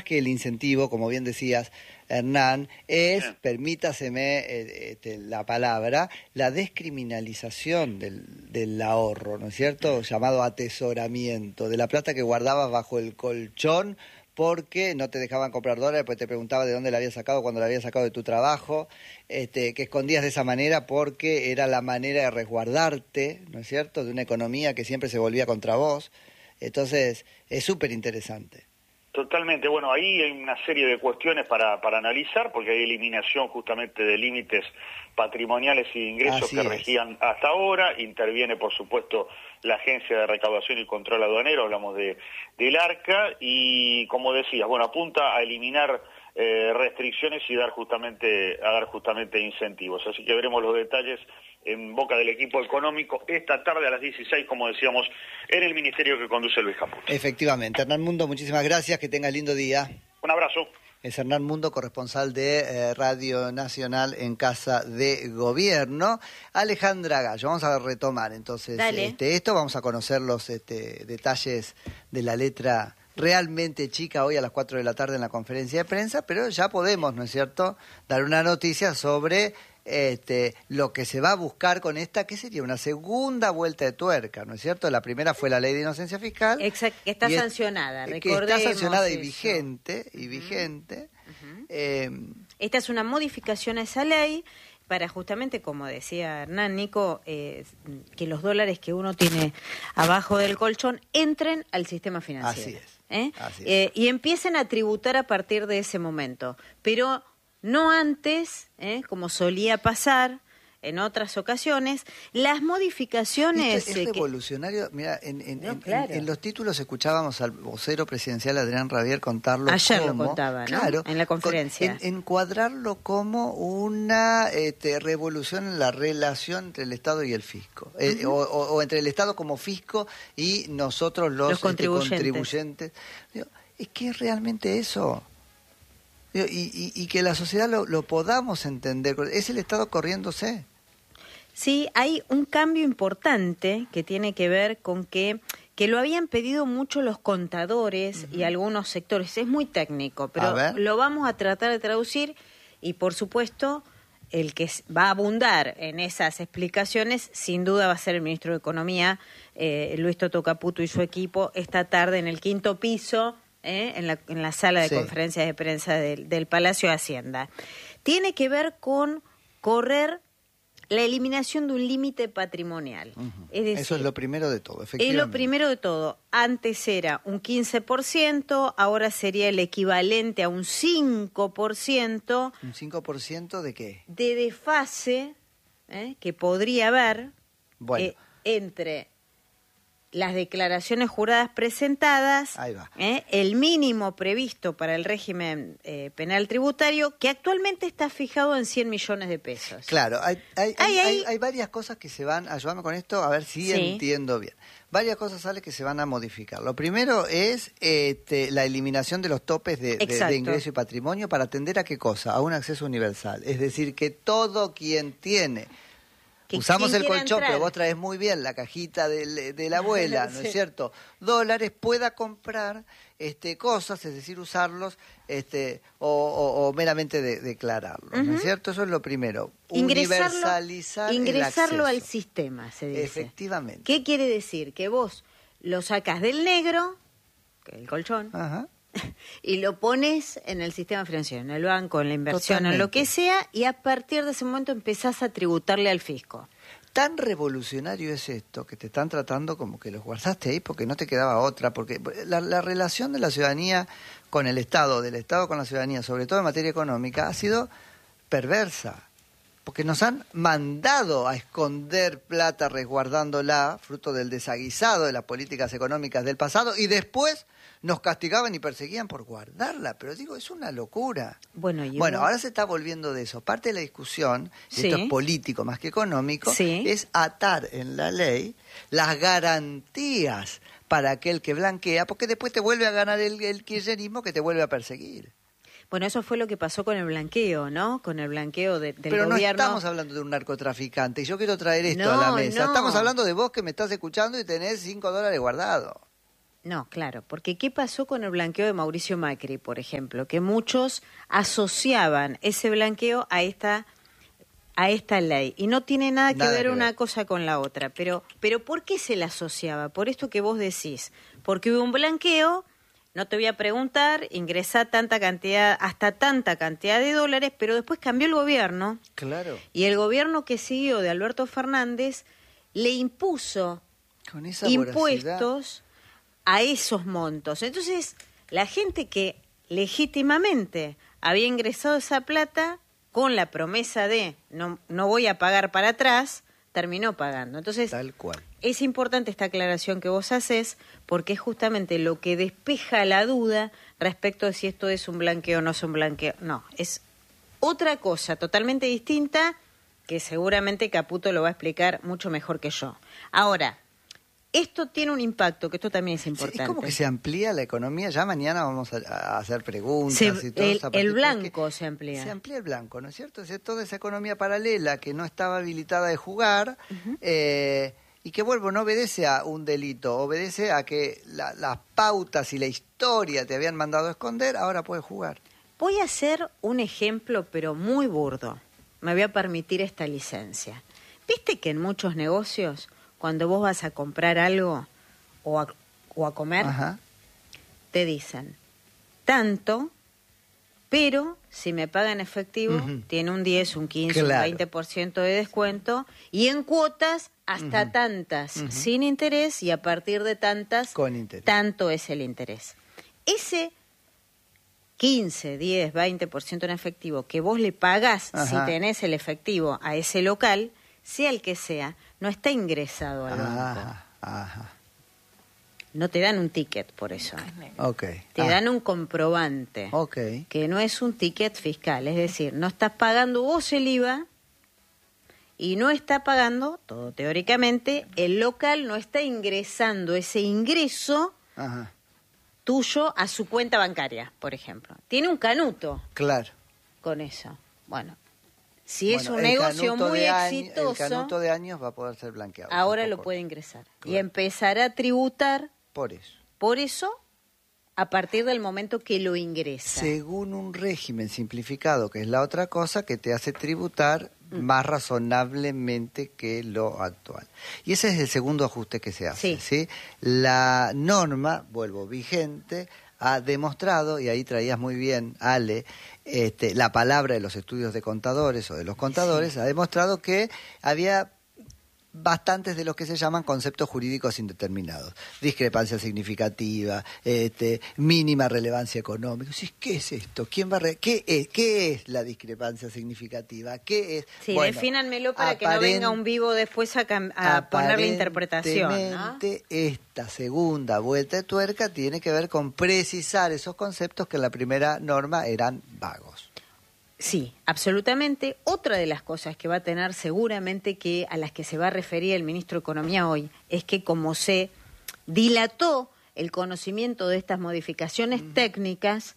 que el incentivo, como bien decías, Hernán, es, Bien. permítaseme la palabra, la descriminalización del ahorro, ¿no es cierto? Llamado atesoramiento, de la plata que guardabas bajo el colchón porque no te dejaban comprar dólares, pues te preguntaba de dónde la habías sacado, cuando la habías sacado de tu trabajo, que escondías de esa manera porque era la manera de resguardarte, ¿no es cierto?, de una economía que siempre se volvía contra vos. Entonces, es súper interesante. Totalmente. Bueno, ahí hay una serie de cuestiones para analizar, porque hay eliminación justamente de límites patrimoniales y de ingresos Así que es. regían hasta ahora. Interviene, por supuesto, la Agencia de Recaudación y Control Aduanero, hablamos del ARCA, y como decías, bueno, apunta a eliminar restricciones y a dar justamente incentivos. Así que veremos los detalles en boca del equipo económico esta tarde a las 16, como decíamos, en el ministerio que conduce Luis Caputo. Efectivamente. Hernán Mundo, muchísimas gracias, que tengas lindo día. Un abrazo. Es Hernán Mundo, corresponsal de Radio Nacional en Casa de Gobierno. Alejandra Gallo, vamos a retomar entonces esto, vamos a conocer los detalles de la letra realmente chica hoy a las 4 de la tarde en la conferencia de prensa, pero ya podemos, ¿no es cierto?, dar una noticia sobre lo que se va a buscar con esta, que sería una segunda vuelta de tuerca, ¿no es cierto? La primera fue la ley de inocencia fiscal. Exacto, que está sancionada, recordemos. Que está sancionada y eso. vigente. Esta es una modificación a esa ley para justamente, como decía Hernán, Nico, que los dólares que uno tiene abajo del colchón entren al sistema financiero. Así es. Y empiecen a tributar a partir de ese momento, pero no antes, como solía pasar en otras ocasiones, las modificaciones... Es revolucionario. Mira, en los títulos escuchábamos al vocero presidencial Adrián Rabier contarlo. Ayer como, lo contaba, ¿no? Claro, en la conferencia. Encuadrarlo como una revolución en la relación entre el Estado y el fisco. O entre el Estado como fisco y nosotros los contribuyentes. Digo, es que es realmente eso. Y que la sociedad lo podamos entender. Es el Estado corriéndose. Sí, hay un cambio importante que tiene que ver con que lo habían pedido mucho los contadores y algunos sectores. Es muy técnico, pero lo vamos a tratar de traducir y, por supuesto, el que va a abundar en esas explicaciones, sin duda va a ser el ministro de Economía, Luis Toto Caputo y su equipo, esta tarde en el 5º piso, en la sala de conferencias de prensa del Palacio de Hacienda. Tiene que ver con correr la eliminación de un límite patrimonial. Es decir, eso es lo primero de todo, efectivamente. Es lo primero de todo. Antes era un 15%, ahora sería el equivalente a un 5%. ¿Un 5% de qué? De desfase que podría haber entre las declaraciones juradas presentadas, el mínimo previsto para el régimen penal tributario, que actualmente está fijado en 100 millones de pesos. Claro, hay varias cosas que se van, ayúdame con esto, a ver si entiendo bien. Varias cosas, Ale, que se van a modificar. Lo primero es la eliminación de los topes de ingreso y patrimonio para atender a qué cosa, a un acceso universal. Es decir, que todo quien tiene... Usamos el colchón, pero vos traes muy bien la cajita de la abuela, ¿no es cierto? Dólares, pueda comprar cosas, es decir, usarlos o meramente declararlos, ¿no es cierto? Eso es lo primero. Universalizar ingresarlo el al sistema, se dice. Efectivamente. ¿Qué quiere decir? Que vos lo sacás del negro, que es el colchón, y lo pones en el sistema financiero, en el banco, en la inversión, en lo que sea, y a partir de ese momento empezás a tributarle al fisco. Tan revolucionario es esto, que te están tratando como que los guardaste ahí porque no te quedaba otra, porque la relación de la ciudadanía con el Estado, del Estado con la ciudadanía, sobre todo en materia económica, ha sido perversa. Porque nos han mandado a esconder plata resguardándola, fruto del desaguisado de las políticas económicas del pasado, y después nos castigaban y perseguían por guardarla. Pero digo, es una locura. Bueno, ahora se está volviendo de eso. Parte de la discusión, y esto es político más que económico, es atar en la ley las garantías para aquel que blanquea, porque después te vuelve a ganar el kirchnerismo que te vuelve a perseguir. Bueno, eso fue lo que pasó con el blanqueo, ¿no? Con el blanqueo del Pero gobierno. Pero no estamos hablando de un narcotraficante. Y yo quiero traer esto a la mesa. Estamos hablando de vos que me estás escuchando y tenés $5 guardados. No, claro, porque ¿qué pasó con el blanqueo de Mauricio Macri, por ejemplo? Que muchos asociaban ese blanqueo a esta ley, y no tiene nada que ver una cosa con la otra. Pero ¿por qué se la asociaba? Por esto que vos decís, porque hubo un blanqueo, no te voy a preguntar, ingresá hasta tanta cantidad de dólares, pero después cambió el gobierno. Claro. Y el gobierno que siguió de Alberto Fernández le impuso con esa impuestos a esos montos. Entonces, la gente que legítimamente había ingresado esa plata con la promesa de no voy a pagar para atrás, terminó pagando. Entonces, tal cual. Es importante esta aclaración que vos haces, porque es justamente lo que despeja la duda respecto de si esto es un blanqueo o no es un blanqueo. No, es otra cosa totalmente distinta, que seguramente Caputo lo va a explicar mucho mejor que yo. Ahora, esto tiene un impacto, que esto también es importante. Sí, es como que se amplía la economía. Ya mañana vamos a hacer preguntas y todo. El blanco se amplía. Se amplía el blanco, ¿no es cierto? Es toda esa economía paralela que no estaba habilitada de jugar, y que, no obedece a un delito, obedece a que las pautas y la historia te habían mandado a esconder, ahora puedes jugar. Voy a hacer un ejemplo, pero muy burdo. Me voy a permitir esta licencia. ¿Viste que en muchos negocios, cuando vos vas a comprar algo o a comer, ajá, te dicen tanto, pero si me paga en efectivo, tiene un 10, un 15, claro, un 20% de descuento, y en cuotas hasta tantas, sin interés, y a partir de tantas, con interés. Tanto es el interés. Ese 15, 10, 20% en efectivo que vos le pagás, si tenés el efectivo, a ese local, sea el que sea, no está ingresado al banco. No te dan un ticket por eso. Okay. Te dan un comprobante, que no es un ticket fiscal. Es decir, no estás pagando vos el IVA y no está pagando, todo teóricamente, el local no está ingresando ese ingreso tuyo a su cuenta bancaria, por ejemplo. Tiene un canuto. Claro. Con eso. Bueno, si es un negocio muy exitoso, el canuto de años va a poder ser blanqueado. Ahora lo puede ingresar. Claro. Y empezará a tributar. Por eso, a partir del momento que lo ingresa. Según un régimen simplificado, que es la otra cosa, que te hace tributar más razonablemente que lo actual. Y ese es el segundo ajuste que se hace. ¿Sí? La norma, vigente, ha demostrado, y ahí traías muy bien, Ale, la palabra de los estudios de contadores o de los contadores, ha demostrado que había bastantes de los que se llaman conceptos jurídicos indeterminados. Discrepancia significativa, mínima relevancia económica. ¿Qué es esto? ¿Qué es la discrepancia significativa? ¿Qué es? Sí, defínanmelo para que no venga un vivo después a poner la interpretación, ¿no? Esta segunda vuelta de tuerca tiene que ver con precisar esos conceptos que en la primera norma eran vagos. Sí, absolutamente. Otra de las cosas que va a tener seguramente a las que se va a referir el ministro de Economía hoy es que como se dilató el conocimiento de estas modificaciones técnicas,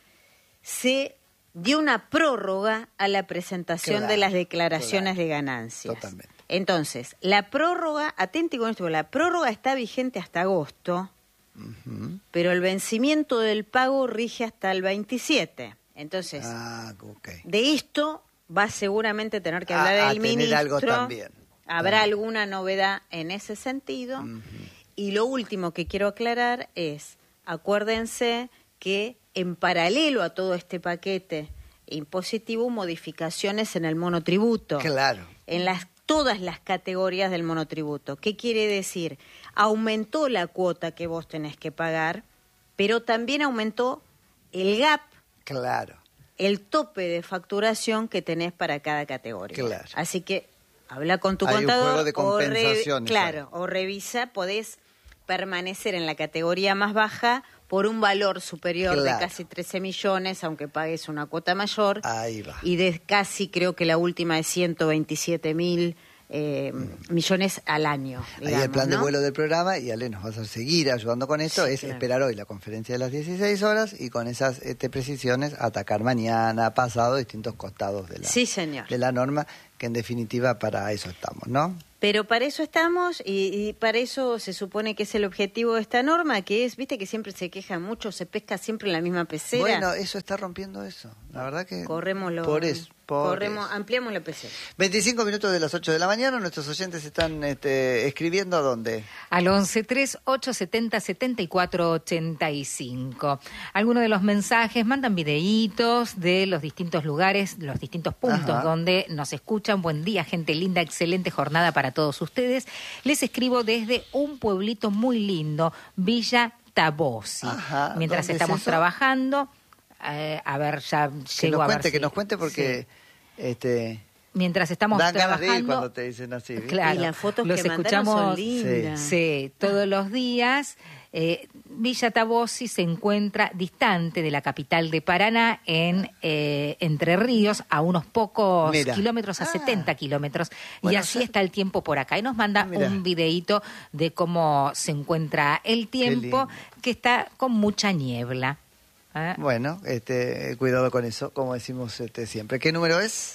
se dio una prórroga a la presentación de las declaraciones de ganancias. Totalmente. Entonces, la prórroga, atente con esto, la prórroga está vigente hasta agosto, pero el vencimiento del pago rige hasta el 27. Entonces, de esto va seguramente tener que hablar el ministro. Algo también. Habrá alguna novedad en ese sentido. Y lo último que quiero aclarar es, acuérdense que en paralelo a todo este paquete impositivo, modificaciones en el monotributo. Claro. En todas las categorías del monotributo. ¿Qué quiere decir? Aumentó la cuota que vos tenés que pagar, pero también aumentó el gap. Claro. El tope de facturación que tenés para cada categoría. Claro. Así que habla con tu contador. Hay un juego de compensaciones. O revisa, podés permanecer en la categoría más baja por un valor superior de casi 13 millones, aunque pagues una cuota mayor. Ahí va. Y de casi, creo que la última es 127.000 millones al año. Digamos, ahí el plan de vuelo del programa, y Ale nos vas a seguir ayudando con esto, esperar hoy la conferencia de las 16 horas y con esas precisiones atacar mañana, pasado, distintos costados de la norma que en definitiva para eso estamos, ¿no? Pero para eso estamos y para eso se supone que es el objetivo de esta norma, que es, viste que siempre se queja mucho, se pesca siempre en la misma pecera. Bueno, eso está rompiendo eso. La verdad que... Ampliamos la pecera. 25 minutos de las 8 de la mañana, nuestros oyentes están escribiendo ¿a dónde? Al 1138707485. Algunos de los mensajes mandan videitos de los distintos lugares, los distintos puntos donde nos escuchan. Buen día, gente linda, excelente jornada para todos ustedes. Les escribo desde un pueblito muy lindo, Villa Tabosi. Mientras estamos trabajando, a ver, ya llego a ver. Que nos cuente porque... Mientras estamos trabajando, ganas de ir cuando te dicen así, ¿viste? Claro, y las fotos los que escuchamos son lindas. Sí, todos los días. Villa Tabosi se encuentra distante de la capital de Paraná, en Entre Ríos, a unos pocos kilómetros, a 70 kilómetros. Bueno, y así está el tiempo por acá. Y nos manda un videíto de cómo se encuentra el tiempo, que está con mucha niebla. Bueno, cuidado con eso, como decimos siempre. ¿Qué número es?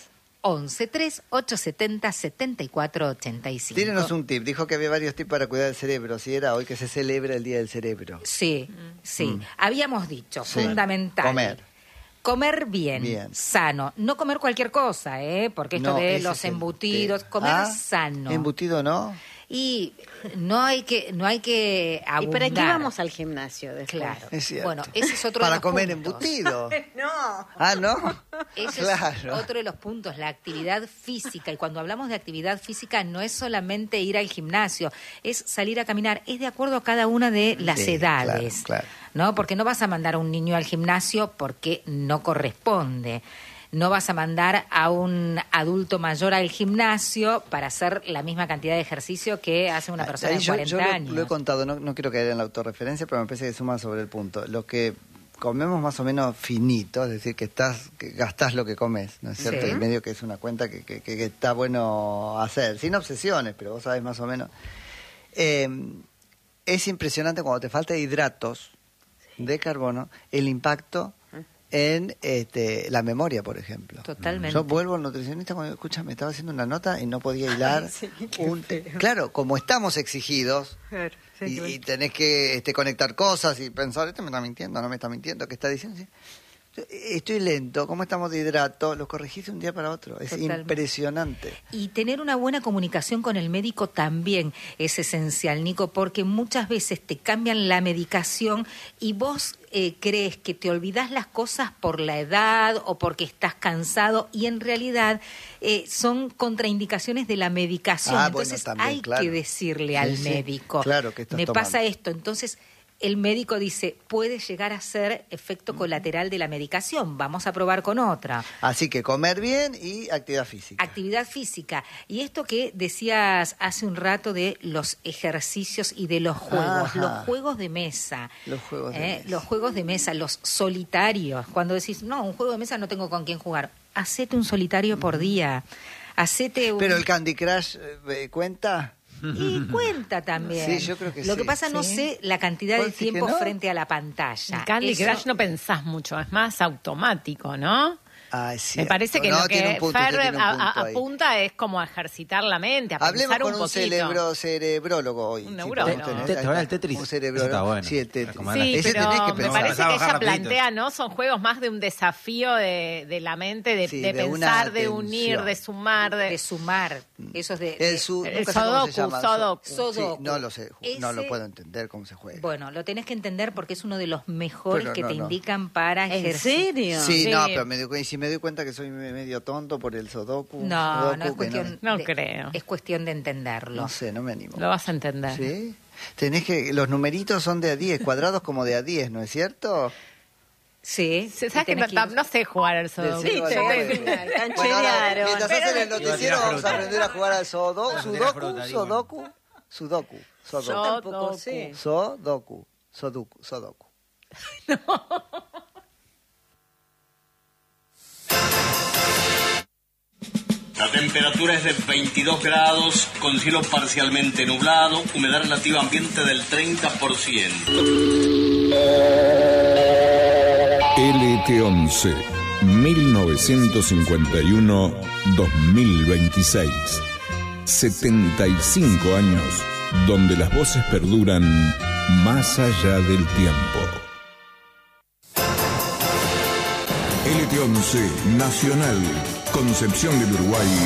1138707485. Tírenos un tip. Dijo que había varios tips para cuidar el cerebro. Si era hoy que se celebra el Día del Cerebro. Sí. Habíamos dicho, fundamental. Comer bien, sano. No comer cualquier cosa, porque esto de los embutidos, comer sano. ¿Embutido no? Y no hay que abundar. ¿Y para qué vamos al gimnasio después? Claro. Es cierto. Bueno, ese es otro para de los comer puntos. Embutido. No. Ah, ¿no? Ese es otro de los puntos, la actividad física. Y cuando hablamos de actividad física no es solamente ir al gimnasio, es salir a caminar. Es de acuerdo a cada una de las edades. Claro. ¿No? Porque no vas a mandar a un niño al gimnasio porque no corresponde. No vas a mandar a un adulto mayor al gimnasio para hacer la misma cantidad de ejercicio que hace una persona de 40 años. Lo he contado, no quiero caer en la autorreferencia, pero me parece que suma sobre el punto. Lo que comemos más o menos finito, es decir, que gastás lo que comes, ¿no es cierto? Sí. Y medio que es una cuenta que está bueno hacer, sin obsesiones, pero vos sabés más o menos. Es impresionante cuando te falta hidratos de carbono, el impacto en la memoria, por ejemplo. Totalmente. Yo vuelvo al nutricionista cuando, escúchame, estaba haciendo una nota y no podía hilar. Claro, como estamos exigidos y tenés que conectar cosas y pensar, me está mintiendo, no me está mintiendo, ¿qué está diciendo? ¿Sí? Estoy lento, ¿cómo estamos de hidrato? Lo corregís de un día para otro, es impresionante. Y tener una buena comunicación con el médico también es esencial, Nico, porque muchas veces te cambian la medicación y vos crees que te olvidás las cosas por la edad o porque estás cansado y en realidad son contraindicaciones de la medicación. Entonces también, hay que decirle al médico, claro, que me pasa esto, entonces... El médico dice, puede llegar a ser efecto colateral de la medicación, vamos a probar con otra. Así que comer bien y actividad física. Actividad física. Y esto que decías hace un rato de los ejercicios y de los juegos, los juegos de mesa. Los juegos de mesa. Los juegos de mesa, los solitarios. Cuando decís, no, un juego de mesa no tengo con quién jugar. Hacete un solitario por día. Pero el Candy Crush cuenta... Y cuenta también. Sí, yo creo que Lo que pasa, no sé la cantidad de tiempo frente a la pantalla. El Candy Crush no pensás mucho, es más automático, ¿no? Me parece que lo que Fer apunta es como a ejercitar la mente, a pensar un poquito. Hablemos con un cerebrólogo hoy. Un neurólogo. ¿El Tetris? Un cerebrólogo. Está bueno. Sí, el Tetris. Sí, pero me parece que ella plantea, ¿no? Son juegos más de un desafío de la mente, de pensar, de unir, de sumar. De sumar. Eso es el Sudoku. Sí, no lo sé, no lo puedo entender cómo se juega. Bueno, lo tenés que entender porque es uno de los mejores que te indican para ejercitar. ¿En serio? Sí, no, pero me doy cuenta que soy medio tonto por el Sudoku. No es cuestión. No creo. Es cuestión de entenderlo. No sé, no me animo. Lo vas a entender. ¿Sí? Los numeritos son de a 10, cuadrados como de a 10, ¿no es cierto? Sí. ¿Sabes que no sé jugar al Sudoku? Sí, cancherearon. Mientras hacen el noticiero vamos a aprender a jugar al Sudoku. Yo tampoco sé. Sudoku. No. La temperatura es de 22 grados, con cielo parcialmente nublado, humedad relativa ambiente del 30%. LT11, 1951-2026. 75 años donde las voces perduran más allá del tiempo. LT11 Nacional, Concepción del Uruguay,